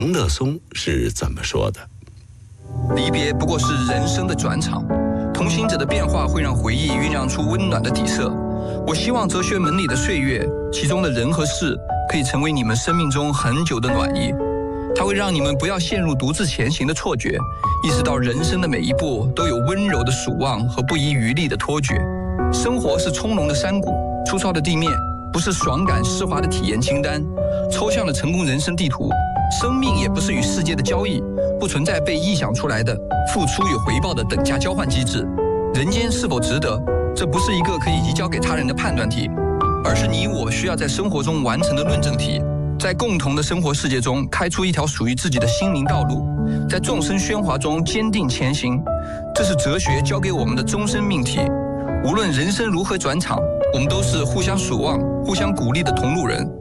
蒙特松是怎么说的？ 离别不过是人生的转场，同行者的变化会让回忆酝酿出温暖的底色。我希望哲学门里的岁月，其中的人和事，可以成为你们生命中很久的暖意。它会让你们不要陷入独自前行的错觉，意识到人生的每一步都有温柔的守望和不遗余力的托举。生活是葱茏的山谷，粗糙的地面，不是爽感湿滑的体验清单，抽象的成功人生地图。生命也不是与世界的交易，不存在被臆想出来的付出与回报的等价交换机制。人间是否值得，这不是一个可以移交给他人的判断题，而是你我需要在生活中完成的论证题。在共同的生活世界中开出一条属于自己的心灵道路，在众生喧哗中坚定前行，这是哲学教给我们的终身命题。无论人生如何转场，我们都是互相守望、互相鼓励的同路人。